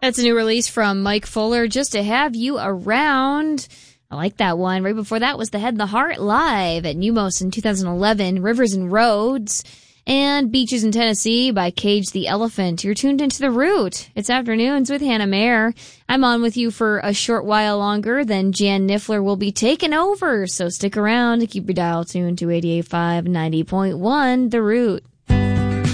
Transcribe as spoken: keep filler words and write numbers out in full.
That's a new release from Mike Fuller, Just to Have You Around. I like that one. Right before that was The Head and the Heart live at Numos in two thousand eleven. Rivers and Roads and Beaches in Tennessee by Cage the Elephant. You're tuned into The Root. It's Afternoons with Hannah Mayer. I'm on with you for a short while longer, then Jan Niffler will be taking over. So stick around to keep your dial tuned to eighty-eight point five, ninety point one The Root.